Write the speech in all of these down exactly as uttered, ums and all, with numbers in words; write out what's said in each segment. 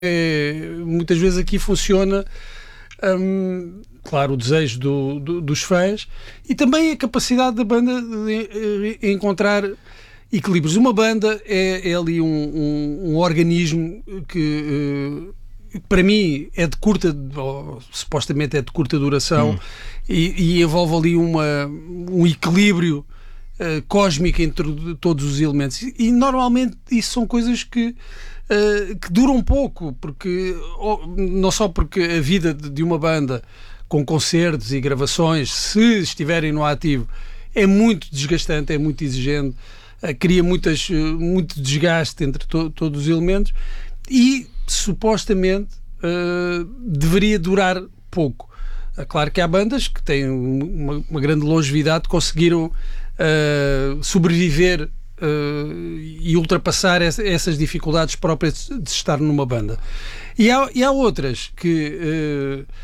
é, muitas vezes aqui funciona, hum, claro, o desejo do, do, dos fãs e também a capacidade da banda de, de encontrar equilíbrios. Uma banda é, é ali um, um, um organismo que, uh, para mim, é de curta, ou, supostamente é de curta duração, hum. e, e envolve ali uma, um equilíbrio uh, cósmico entre todos os elementos. E, e normalmente isso são coisas que, uh, que duram pouco, porque, ou, não só porque a vida de uma banda com concertos e gravações, se estiverem no ativo, é muito desgastante, é muito exigente, cria muitas, muito desgaste entre to, todos os elementos e supostamente uh, deveria durar pouco. É claro que há bandas que têm uma, uma grande longevidade, conseguiram uh, sobreviver uh, e ultrapassar essa, essas dificuldades próprias de estar numa banda. E há, e há outras que uh,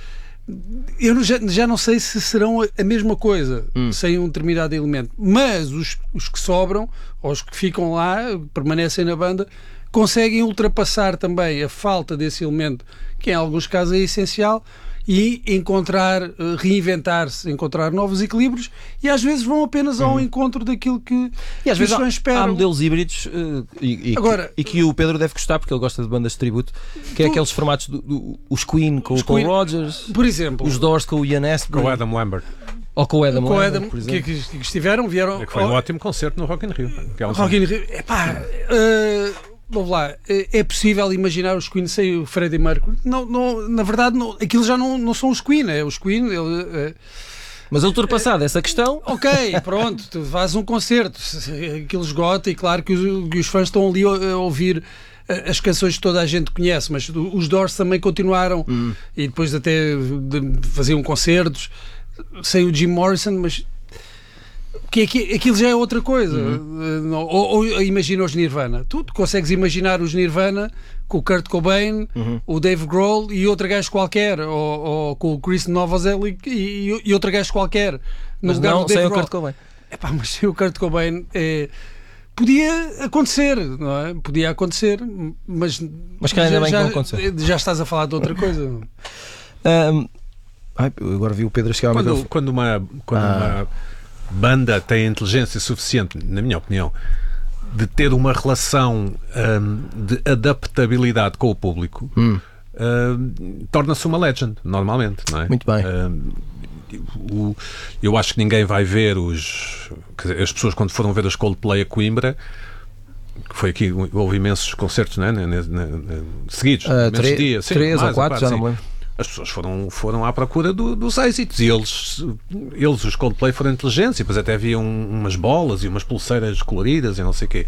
eu já, já não sei se serão a mesma coisa hum. sem um determinado elemento, mas os, os que sobram, ou os que ficam lá, permanecem na banda, conseguem ultrapassar também a falta desse elemento, que em alguns casos é essencial, e encontrar, reinventar-se, encontrar novos equilíbrios, e às vezes vão apenas ao hum. encontro daquilo que, e às que vezes os fãs esperam. Há modelos híbridos uh, e, e, Agora, que, e que o Pedro deve gostar, porque ele gosta de bandas de tributo, que tu, é aqueles formatos do, do, os Queen com os o Paul Queen, Rodgers, por exemplo, os Doors com o Ian Astbury, com o Adam Lambert, ou com o Adam com Lambert, Adam, por exemplo. Que, que, que estiveram, vieram. É que foi um ótimo concerto no Rock in Rio. Que é um Rock in Rio, epá, uh, vamos lá, é possível imaginar os Queen sem o Freddie Mercury? Não, não, na verdade, não, aquilo já não, não são os Queen, é os Queen. Ele, é, mas ultrapassada essa questão. Ok, pronto, tu fazes um concerto, aquilo esgota, e claro que os, que os fãs estão ali a, a ouvir as canções que toda a gente conhece, mas os Doors também continuaram hum. e depois até faziam concertos sem o Jim Morrison, mas que aquilo já é outra coisa. Uhum. Ou, ou imagina os Nirvana. Tu consegues imaginar os Nirvana com o Kurt Cobain, uhum. o Dave Grohl e outro gajo qualquer, ou, ou com o Chris Novoselic e, e outro gajo qualquer. No mas lugar não, do Dave sem Grohl. o Kurt Cobain. Epá, mas sem o Kurt Cobain é... podia acontecer, não é? Podia acontecer, mas, mas que ainda já, bem já, que não aconteceu. Já estás a falar de outra coisa. um, ai, agora vi o Pedro chegar ao quando, microfone. Quando uma... Quando ah. uma banda tem a inteligência suficiente, na minha opinião, de ter uma relação um, de adaptabilidade com o público, hum. um, torna-se uma legend, normalmente, não é? Muito bem. Um, o, eu acho que ninguém vai ver os... Quer dizer, as pessoas quando foram ver as Coldplay a Coimbra, que foi aqui, houve imensos concertos, não é? Seguidos, uh, três, dias. Sim, três mais, ou quatro, já sim. não me lembro. As pessoas foram, foram à procura do, dos êxitos e eles, eles, os Coldplay, foram inteligentes e depois até havia um, umas bolas e umas pulseiras coloridas e não sei o quê.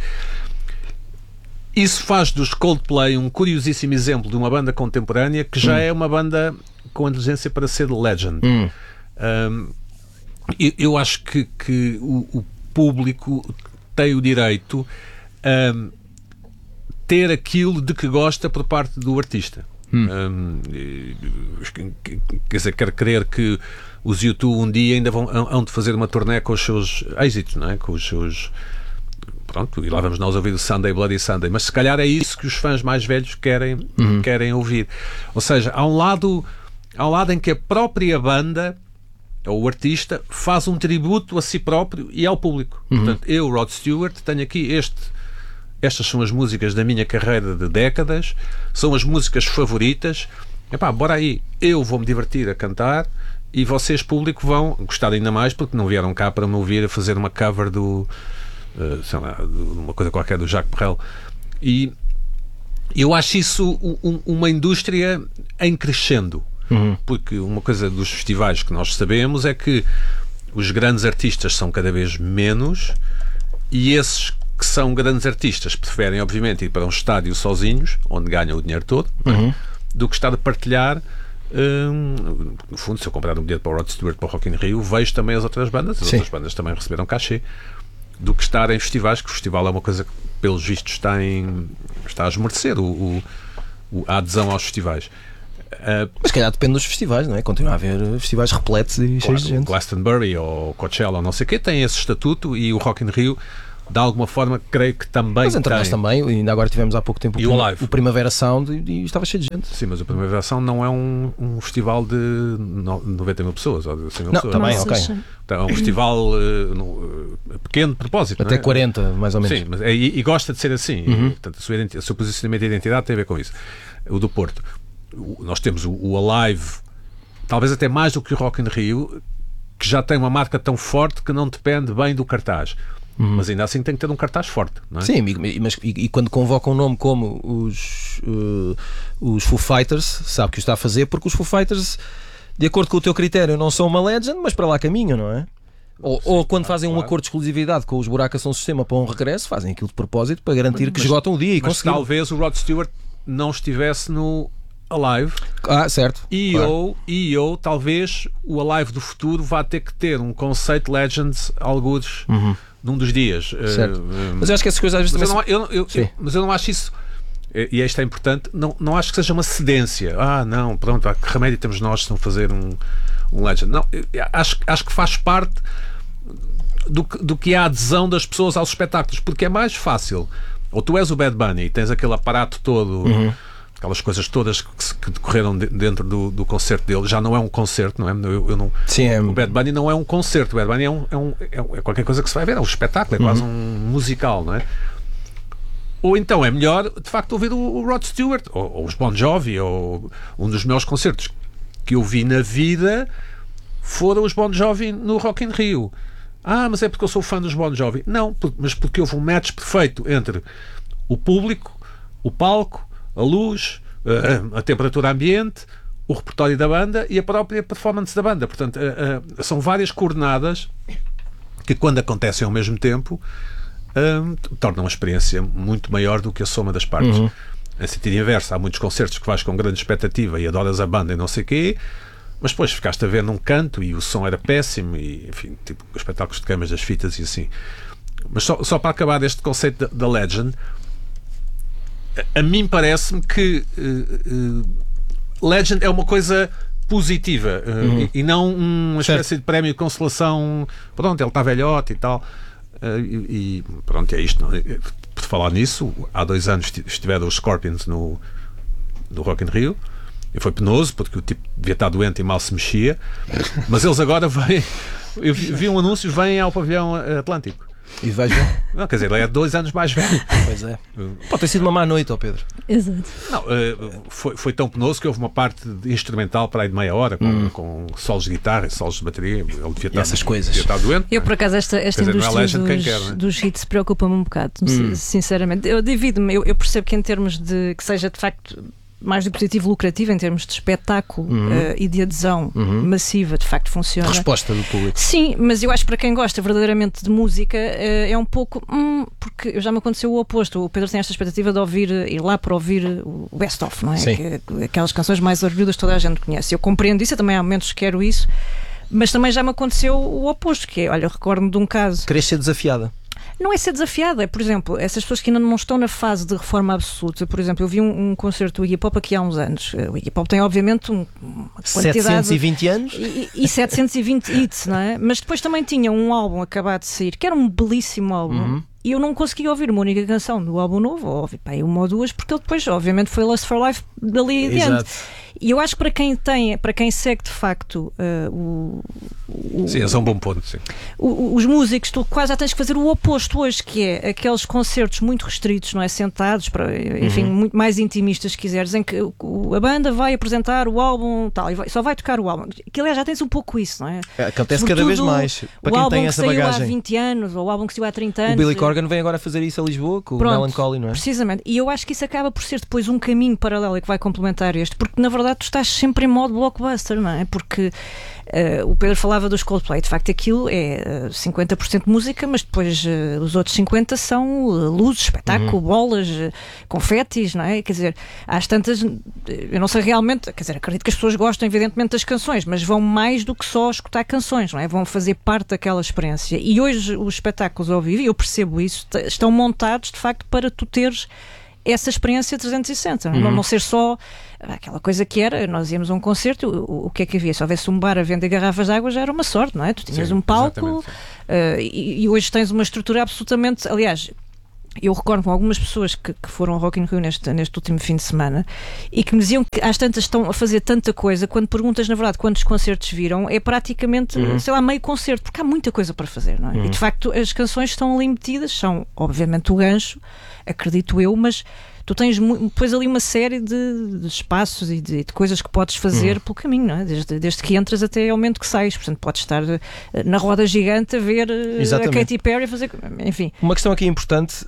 Isso faz dos Coldplay um curiosíssimo exemplo de uma banda contemporânea que já hum. é uma banda com inteligência para ser legend. Hum. Um, eu, eu acho que, que o, o público tem o direito a um, ter aquilo de que gosta por parte do artista. Hum. Um, quer dizer, quero crer que os U dois um dia ainda vão hão de fazer uma turnê com os seus êxitos, não é? Com os seus... Pronto, e lá vamos nós ouvir o Sunday Bloody Sunday, mas se calhar é isso que os fãs mais velhos querem, uhum. querem ouvir. Ou seja, há um lado há um lado em que a própria banda ou o artista faz um tributo a si próprio e ao público. Uhum. Portanto, eu, Rod Stewart, tenho aqui este estas são as músicas da minha carreira de décadas, são as músicas favoritas. Epá, bora aí, eu vou-me divertir a cantar e vocês, público, vão gostar ainda mais porque não vieram cá para me ouvir a fazer uma cover do, uh, sei lá, de uma coisa qualquer do Jacques Brel. E eu acho isso um, uma indústria em crescendo. Uhum. Porque uma coisa dos festivais que nós sabemos é que os grandes artistas são cada vez menos e esses que são grandes artistas preferem, obviamente, ir para um estádio sozinhos, onde ganham o dinheiro todo, uhum. do que estar a partilhar. Hum, no fundo, se eu comprar um bilhete para o Rod Stewart para o Rock in Rio, vejo também as outras bandas, as Sim. outras bandas também receberam cachê, do que estar em festivais, que o festival é uma coisa que, pelos vistos, está, em, está a esmorecer o, o, a adesão aos festivais. Uh, Mas se calhar depende dos festivais, não é? Continua a haver festivais repletos e claro, cheios de gente. Glastonbury ou Coachella ou não sei o quê tem esse estatuto e o Rock in Rio de alguma forma, creio que também mas entre tem. nós também, ainda agora tivemos há pouco tempo e o, o, prim- live. o Primavera Sound e, e estava cheio de gente. Sim, mas o Primavera Sound não é um, um festival de no, noventa mil pessoas ou de cem mil Não, pessoas. também, Nossa, ok. sim. Então, é um festival uh, no, uh, pequeno de propósito. Até não é? quarenta, mais ou menos. Sim, mas é, e, e gosta de ser assim. Uhum. E, portanto, a sua identi- o seu posicionamento de identidade tem a ver com isso. O do Porto. O, nós temos o, o Alive, talvez até mais do que o Rock in Rio, que já tem uma marca tão forte que não depende bem do cartaz. Uhum. Mas ainda assim tem que ter um cartaz forte, não é? Sim, e, mas, e, e quando convoca um nome como os, uh, os Foo Fighters, sabe que o está a fazer, porque os Foo Fighters, de acordo com o teu critério, não são uma legend, mas para lá caminham, não é? Ou, Sim, ou quando claro, fazem um claro. acordo de exclusividade com os Buracas São Sistema para um regresso, fazem aquilo de propósito para garantir que Mas- esgotam o dia e Mas conseguiram. talvez o Rod Stewart não estivesse no Alive. Ah, certo. E claro. eu, e eu, talvez, o Alive do futuro vá ter que ter um conceito Legends algures Uhum. num dos dias. Certo. Uh, Mas eu acho que essas coisas às vezes mas, eu também não, eu, eu, Sim. eu- mas eu não acho isso, e isto é importante, não, não acho que seja uma cedência. Ah, não, pronto, ah, que remédio temos nós se não fazer um, um Legend? Não, eu acho, acho que faz parte do que, do que é a adesão das pessoas aos espetáculos, porque é mais fácil. Ou tu és o Bad Bunny e tens aquele aparato todo, Uhum. aquelas coisas todas que, se- que decorreram de- dentro do, do concerto dele, já não é um concerto, não é? Eu, eu não, Sim, é... o Bad Bunny não é um concerto, o Bad Bunny é, um, é, um, é um- é qualquer coisa que se vai ver, é um espetáculo, é quase um musical, não é? Ou então é melhor, de facto, ouvir o, o Rod Stewart, ou, ou os Bon Jovi, ou um dos melhores concertos que eu vi na vida foram os Bon Jovi no Rock in Rio. Ah, mas é porque eu sou fã dos Bon Jovi. Não, por- mas porque houve um match perfeito entre o público, o palco, a luz, a, a temperatura ambiente, o repertório da banda e a própria performance da banda. Portanto, a- a- são várias coordenadas que, quando acontecem ao mesmo tempo, hum, tornam a experiência muito maior do que a soma das partes. Uhum. Em sentido inverso, há muitos concertos que vais com grande expectativa e adoras a banda e não sei o quê, mas depois ficaste a ver num canto e o som era péssimo e, enfim, tipo espetáculos de queimas das fitas e assim. Mas só, só para acabar este conceito da, da Legend, a, a mim parece-me que uh, uh, Legend é uma coisa positiva uh, Uhum. e, e não uma Certo. espécie de prémio de consolação. Pronto, ele está velhote e tal. Uh, e, e pronto, é isto. Não? Por falar nisso, há dois anos esti- estiveram os Scorpions no, no Rock in Rio. E foi penoso, porque o tipo devia estar doente e mal se mexia. Mas eles agora vêm. Eu vi, vi um anúncio, vêm ao pavilhão Atlântico. E vais ver? Não, quer dizer, ele é dois anos mais velho. Pois é. Pode ter sido uma má noite, ó Pedro. Exato. Não, uh, foi, foi tão penoso que houve uma parte de instrumental para aí de meia hora, com, Hum. com solos de guitarra e solos de bateria. Ele devia estar, essas coisas. devia estar doente. Eu, por acaso, esta, esta Quer dizer, não é indústria Legend quem dos, quer, não é? dos hits preocupa-me um bocado, Hum. sinceramente. Eu divido-me, eu, eu percebo que em termos de que seja de facto mais de positivo lucrativo, em termos de espetáculo Uhum. eh, e de adesão Uhum. massiva, de facto funciona. Resposta do público. Sim, mas eu acho que para quem gosta verdadeiramente de música eh, é um pouco. Hum, porque já me aconteceu o oposto. O Pedro tem esta expectativa de ouvir, ir lá para ouvir o best-of, não é? Sim. Que, aquelas canções mais orgulhosas que toda a gente conhece. Eu compreendo isso, eu também há momentos que quero isso, mas também já me aconteceu o oposto, que é, olha, eu recordo-me de um caso. Queres ser desafiada? Não é ser desafiada, é, por exemplo, essas pessoas que ainda não estão na fase de reforma absoluta. Por exemplo, eu vi um, um concerto do Iggy Pop aqui há uns anos. O Iggy Pop tem, obviamente, um, uma quantidade... setecentos e vinte anos? E, e setecentos e vinte hits, não é? Mas depois também tinha um álbum acabado de sair, que era um belíssimo álbum. Uhum. E eu não conseguia ouvir uma única canção do álbum novo, ou ouvi pá, uma ou duas, porque ele depois, obviamente, foi Lust for Life dali adiante. Exato. E eu acho que para quem tem, para quem segue de facto uh, o, o, Sim, esse é um bom ponto. Sim. o, os músicos, tu quase já tens que fazer o oposto hoje, que é aqueles concertos muito restritos, não é? Sentados, para, enfim, Uhum. muito mais intimistas, se quiseres, em que o, a banda vai apresentar o álbum tal, e vai, só vai tocar o álbum. Que aliás já tens um pouco isso, não é? Acontece cada vez Sobretudo mais. Para o quem álbum tem que essa saiu bagagem. há vinte anos, ou o álbum que saiu há trinta anos. O Billy Corgan vem agora fazer isso a Lisboa com Pronto, o Melancholy, não é? Precisamente. E eu acho que isso acaba por ser depois um caminho paralelo e que vai complementar este, porque na verdade tu estás sempre em modo blockbuster, não é? Porque uh, o Pedro falava dos Coldplay, de facto aquilo é uh, cinquenta por cento música, mas depois uh, os outros cinquenta por cento são uh, luzes, espetáculo, Uhum. bolas, uh, confetes, não é? Quer dizer, às tantas, eu não sei realmente, quer dizer, acredito que as pessoas gostam evidentemente das canções, mas vão mais do que só escutar canções, não é? Vão fazer parte daquela experiência. E hoje os espetáculos ao vivo, e eu percebo isso, t- estão montados de facto para tu teres essa experiência trezentos e sessenta, uhum. não, não ser só aquela coisa que era, nós íamos a um concerto, o, o que é que havia? Se houvesse um bar a vender garrafas de água já era uma sorte, não é? Tu tinhas Sim, um palco uh, e, e hoje tens uma estrutura absolutamente, aliás, eu recordo com algumas pessoas que, que foram ao Rock in Rio neste, neste último fim de semana e que me diziam que às tantas estão a fazer tanta coisa, quando perguntas na verdade quantos concertos viram, é praticamente, uhum. sei lá, meio concerto, porque há muita coisa para fazer, não é? Uhum. E de facto as canções estão ali metidas, são obviamente o gancho, acredito eu, mas tu tens depois ali uma série de, de espaços e de, de coisas que podes fazer uhum. pelo caminho, não é? Desde, desde que entras até ao momento que sais. Portanto, podes estar na roda gigante a ver Exatamente. a Katy Perry a fazer... Enfim. Uma questão aqui importante,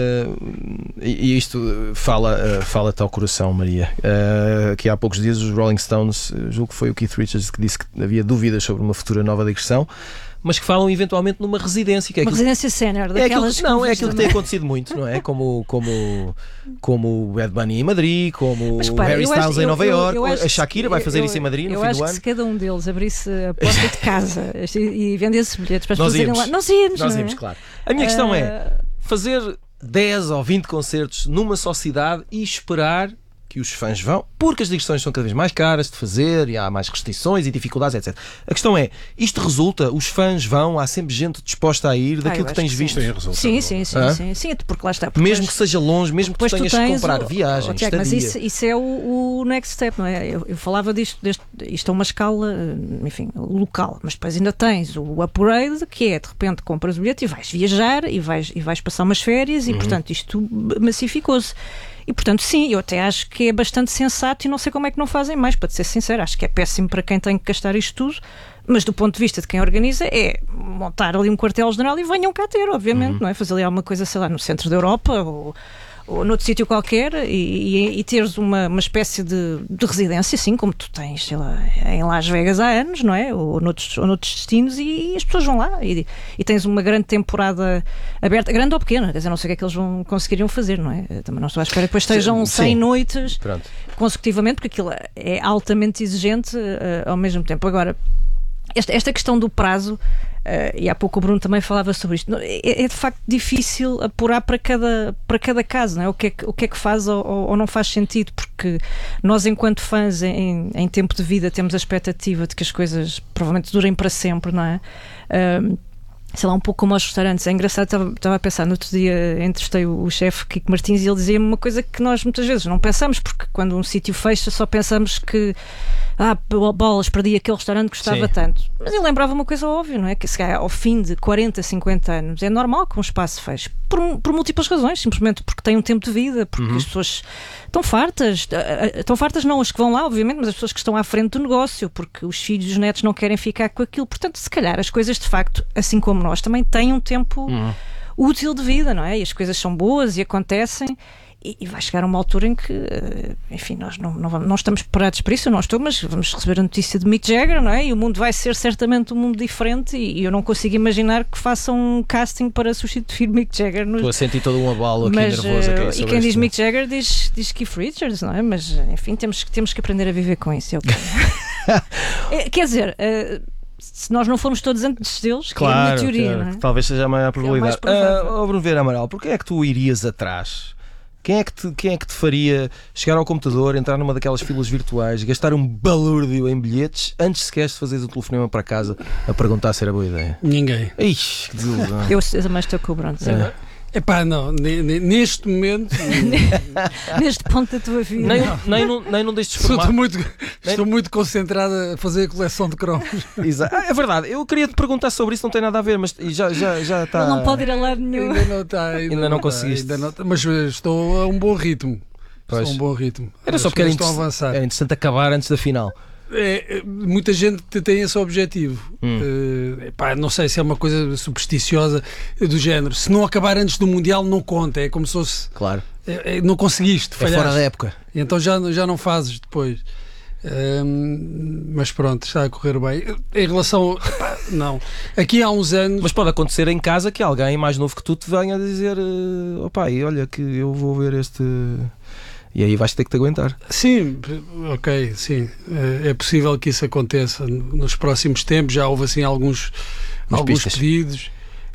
uh, e isto fala, uh, fala-te ao coração, Maria, uh, que há poucos dias os Rolling Stones, julgo que foi o Keith Richards que disse que havia dúvidas sobre uma futura nova digressão, mas que falam eventualmente numa residência. Que é uma aquilo, residência sénior, é daquelas... Aquilo, não, é aquilo que tem acontecido muito, não é? Como, como, como o Bad Bunny em Madrid, como o Harry Styles acho, em Nova eu, York, eu, eu a Shakira vai fazer eu, isso em Madrid no eu fim acho do que ano. Se cada um deles abrisse a porta de casa e, e vendesse bilhetes para as pessoas irem lá... Nós íamos, Nós não íamos, é? claro. A minha questão uh... é fazer dez ou vinte concertos numa só cidade e esperar que os fãs vão, porque as digressões são cada vez mais caras de fazer e há mais restrições e dificuldades, etcétera. A questão é, isto resulta, os fãs vão, há sempre gente disposta a ir daquilo ah, que tens que visto? Sim, sim, sim, sim, sim, sim, porque lá está. Mesmo que seja longe, mesmo que tu tenhas que comprar o, viagens, oh, Tiago, mas isso, isso é o, o next step, não é? Eu, eu falava disto, deste, isto é uma escala, enfim, local, mas depois ainda tens o upgrade, que é, de repente compras o bilhete e vais viajar e vais, e vais passar umas férias e, uhum. portanto, isto massificou-se. E, portanto, sim, eu até acho que é bastante sensato e não sei como é que não fazem mais, para te ser sincero. Acho que é péssimo para quem tem que gastar isto tudo, mas do ponto de vista de quem organiza é montar ali um quartel-general e venham cá ter, obviamente, uhum. não é? Fazer ali alguma coisa, sei lá, no centro da Europa ou, ou noutro sítio qualquer e, e, e teres uma, uma espécie de, de residência, assim como tu tens, sei lá, em Las Vegas há anos, não é? Ou noutros, ou noutros destinos e, e as pessoas vão lá e, e tens uma grande temporada aberta, grande ou pequena, quer dizer, não sei o que é que eles vão conseguiriam fazer, não é? Também não estou à espera que depois estejam cem noites Pronto. consecutivamente, porque aquilo é altamente exigente uh, ao mesmo tempo. Agora, esta, esta questão do prazo, Uh, e há pouco o Bruno também falava sobre isto, é, é de facto difícil apurar para cada, para cada caso, não é? O que é que, o que, é que faz ou, ou não faz sentido, porque nós enquanto fãs em, em tempo de vida temos a expectativa de que as coisas provavelmente durem para sempre, não é? Uh, sei lá, um pouco como aos restaurantes. É engraçado, estava, estava a pensar, no outro dia entrevistei o, o chefe Kiko Martins e ele dizia-me uma coisa que nós muitas vezes não pensamos, porque quando um sítio fecha só pensamos que ah, bolas, perdi aquele restaurante que gostava Sim. tanto. Mas ele lembrava uma coisa óbvia, não é? Que se calhar, ao fim de quarenta, cinquenta anos é normal que um espaço feche, por, por múltiplas razões, simplesmente porque tem um tempo de vida, porque uhum. as pessoas estão fartas, estão fartas não as que vão lá, obviamente, mas as pessoas que estão à frente do negócio, porque os filhos e os netos não querem ficar com aquilo. Portanto, se calhar as coisas de facto, assim como nós, também têm um tempo uhum. útil de vida, não é? E as coisas são boas e acontecem. E, e vai chegar a uma altura em que, enfim, nós não, não, não estamos preparados para isso, eu não estou, mas vamos receber a notícia de Mick Jagger, não é? E o mundo vai ser certamente um mundo diferente e, e eu não consigo imaginar que façam um casting para substituir Mick Jagger. Nos... Estou a sentir todo um abalo aqui mas, nervoso. Okay, e quem diz Mick Jagger diz, diz Keith Richards, não é? Mas, enfim, temos, temos que aprender a viver com isso. Okay. é, quer dizer... Uh, se nós não formos todos antes deles, claro, que é a minha teoria, claro, não é? Talvez seja a maior probabilidade. É uh, oh, Bruno Vieira Amaral, porquê é que tu irias atrás? Quem é, que te, quem é que te faria chegar ao computador, entrar numa daquelas filas virtuais, gastar um balúrdio em bilhetes antes sequer de fazeres um telefonema para casa a perguntar se era boa ideia? Ninguém. Ixi, que desilusão. Eu também estou com o Bruno. É. Epá, não, neste momento neste ponto da tua vida nem, nem, num, nem num destes formatos. Estou muito, estou muito concentrado a fazer a coleção de cromos. Exato. Ah, é verdade, eu queria te perguntar sobre isso, não tem nada a ver, mas já, já, já está. Ele não pode ir a lado nenhum. Ainda não está, ainda, ainda não, não está, conseguiste. Ainda não, mas estou a um bom ritmo. Pois. Estou a um bom ritmo. Era só porque era interessante, era interessante acabar antes da final. É, muita gente tem esse objetivo. Hum. Uh, epá, não sei se é uma coisa supersticiosa do género. Se não acabar antes do Mundial, não conta. É como se fosse. Claro. É, é, não conseguiste, falhaste. É fora da época. Então já, já não fazes depois. Um, mas pronto, está a correr bem. Em relação. Epá, não. Aqui há uns anos. Mas pode acontecer em casa que alguém mais novo que tu te venha a dizer: ó oh, pai, olha que eu vou ver este. E aí vais ter que te aguentar. Sim, ok, sim. É possível que isso aconteça nos próximos tempos. Já houve assim alguns, alguns pedidos.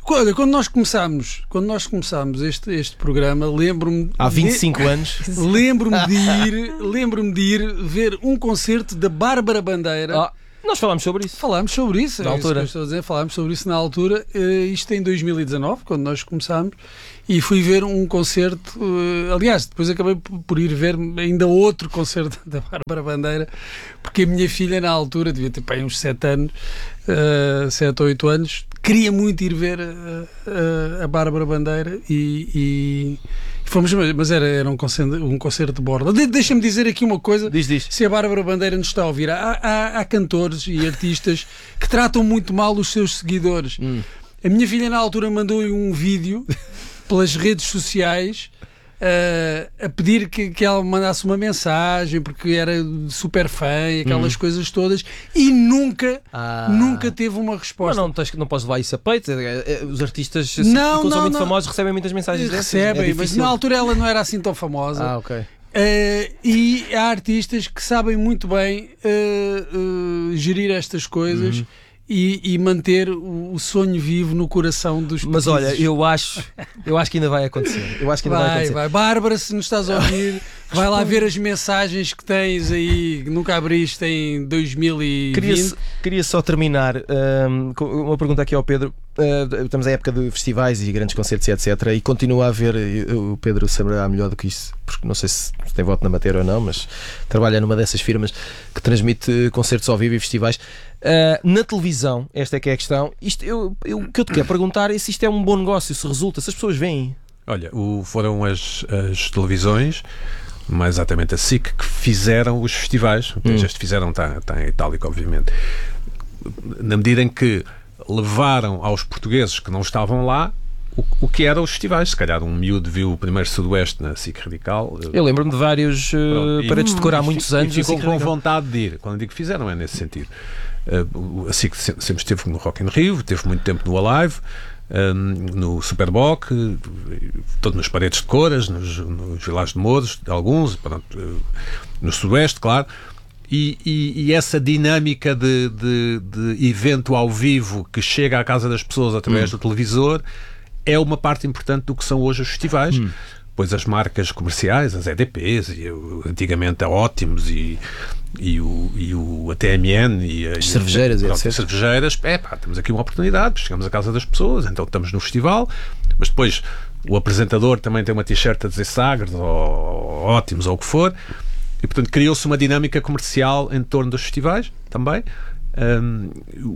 Olha, quando nós começámos, quando nós começámos este, este programa, lembro-me... Há vinte e cinco de, anos. Lembro-me de ir, lembro-me de ir ver um concerto da Bárbara Bandeira. Ah, nós falámos sobre isso. Falámos sobre isso. Na é altura. Isso que eu estou a dizer, falámos sobre isso na altura. Uh, isto em dois mil e dezanove, quando nós começámos. E fui ver um concerto. Uh, aliás, depois acabei por ir ver ainda outro concerto da Bárbara Bandeira, porque a minha filha, na altura, devia ter pá, uns sete anos, uh, sete ou oito anos, queria muito ir ver uh, uh, a Bárbara Bandeira e. e fomos, mas era, era um, concerto, um concerto de borda. De, deixa-me dizer aqui uma coisa. Diz, diz. Se a Bárbara Bandeira nos está a ouvir, há, há, há cantores e artistas que tratam muito mal os seus seguidores. Hum. A minha filha, na altura, mandou-lhe um vídeo pelas redes sociais uh, a pedir que, que ela mandasse uma mensagem porque era super fã e aquelas hum. coisas todas, e nunca, Ah. nunca teve uma Mas resposta. não, tens, não podes levar isso a peito. Os artistas, assim, Não, quando são não, muito não. famosos, recebem muitas mensagens dessas. Recebem, É mas difícil. na altura ela não era assim tão famosa. Ah, ok. Uh, e há artistas que sabem muito bem uh, uh, gerir estas coisas Uhum. e, e manter o, o sonho vivo no coração dos Mas petizes. olha, eu acho, eu acho que ainda vai acontecer. Eu acho que ainda vai, Vai, acontecer. vai. Bárbara, se nos estás a ouvir, vai lá ver as mensagens que tens aí, que nunca abriste em dois mil e vinte. Queria, queria só terminar um, com uma pergunta aqui ao Pedro. Uh, estamos à época de festivais e grandes concertos e etcétera. E continua a haver, o Pedro saberá melhor do que isso, porque não sei se tem voto na matéria ou não, mas trabalha numa dessas firmas que transmite concertos ao vivo e festivais. Uh, na televisão, esta é que é a questão. Isto, eu, eu, o que eu te quero perguntar é se isto é um bom negócio, se resulta, se as pessoas veem. Olha, o, foram as, as televisões, mais exatamente a S I C, que fizeram os festivais. Hum. Este fizeram, está, está em itálico, obviamente. Na medida em que levaram aos portugueses que não estavam lá o, o que eram os festivais. Se calhar um miúdo viu o primeiro Sudoeste na S I C Radical. Eu lembro-me de vários uh, Pronto, e- paredes de cor há muitos e anos. ficou assim, com que- vontade de ir. Quando digo que fizeram, é nesse sentido. Uh, a S I C se- sempre esteve no Rock in Rio, teve muito tempo no Alive, um, no Superboc, todo nas paredes de coras, nos, nos Vilares de Mouros, alguns, pronto, uh, no Sudoeste, claro. E, e, e essa dinâmica de, de, de evento ao vivo que chega à casa das pessoas através Hum. do televisor é uma parte importante do que são hoje os festivais. Hum. Pois as marcas comerciais, as E D Ps, e o, antigamente a Ótimos e, e, o, e o a T M N e as cervejeiras, pronto, etcétera. as cervejeiras, é pá, temos aqui uma oportunidade, chegamos à casa das pessoas, então estamos no festival, mas depois o apresentador também tem uma t-shirt a dizer Sagres ou, ou Ótimos ou o que for, e portanto criou-se uma dinâmica comercial em torno dos festivais também. Um,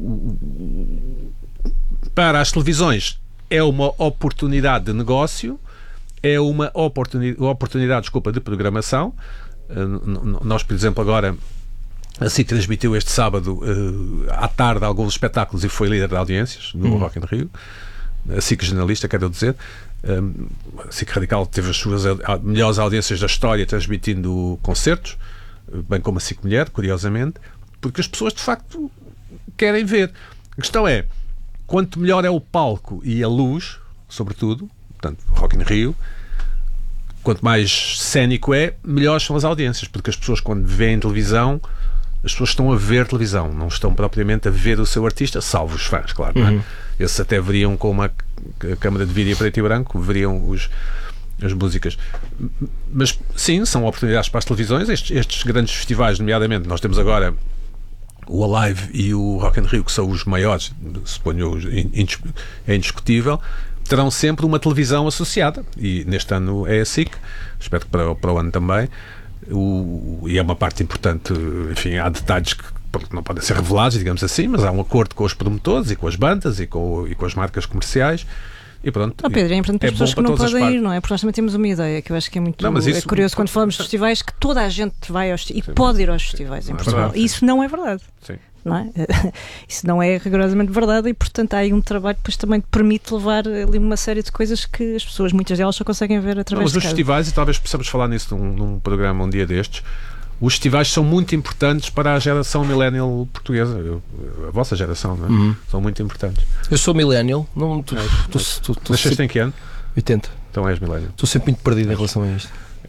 o- para as televisões é uma oportunidade de negócio, é uma oportunidade, oportunidade desculpa, de programação. Uh, n- n- nós, por exemplo, agora a S I C transmitiu este sábado uh, à tarde alguns espetáculos e foi líder de audiências no Hum. Rock in Rio. A S I C jornalista, quero dizer. Um, a S I C Radical teve as suas a- melhores audiências da história transmitindo concertos, bem como a S I C Mulher, curiosamente, porque as pessoas de facto querem ver. A questão é, quanto melhor é o palco e a luz, sobretudo, portanto, Rock in Rio, quanto mais cénico é, melhores são as audiências, porque as pessoas, quando veem televisão, as pessoas estão a ver televisão, não estão propriamente a ver o seu artista, salvo os fãs, claro, não é? Uhum. Esses até veriam com uma c- câmara de vídeo preto e branco, veriam os, as músicas. Mas sim, são oportunidades para as televisões, estes, estes grandes festivais, nomeadamente, nós temos agora o Alive e o Rock in Rio, que são os maiores, suponho, indis- é indiscutível, terão sempre uma televisão associada, e neste ano é a S I C, espero que para, o- para o ano também. O, e é uma parte importante, enfim, há detalhes que pronto, não podem ser revelados, digamos assim, mas há um acordo com os promotores e com as bandas e com, e com as marcas comerciais. E pronto, Oh, Pedro, é importante para as bom pessoas que não todas as podem ir, partes. não é? Porque nós também temos uma ideia que eu acho que é muito Não, mas é isso- curioso quando falamos de festivais, que toda a gente vai aos e Sim, pode ir aos sim, festivais em não é Portugal. verdade, E isso não é verdade. Sim. Não é? Isso não é rigorosamente verdade e, portanto, há aí um trabalho que depois também te permite levar ali uma série de coisas que as pessoas, muitas delas, só conseguem ver Não, através mas de os casa. festivais, e talvez possamos falar nisso num, num programa um dia destes, os festivais são muito importantes para a geração millennial portuguesa, Eu- a vossa geração, não é? Uhum. São muito importantes. Eu sou millennial, não, tu, tu, tu, tu, Nasceste sempre, em que ano? oitenta. Então és millennial. Estou sempre muito perdido em relação a isto. És.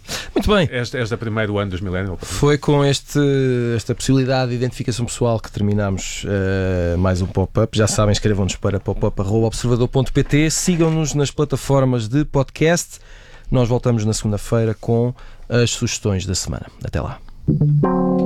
Muito bem. Este, este é o primeiro ano dos Millennials. Foi com este, esta possibilidade de identificação pessoal que terminamos uh, mais um pop-up. Já sabem, escrevam-nos para pop-up arroba observador ponto pt. Sigam-nos nas plataformas de podcast. Nós voltamos na segunda-feira com as sugestões da semana. Até lá.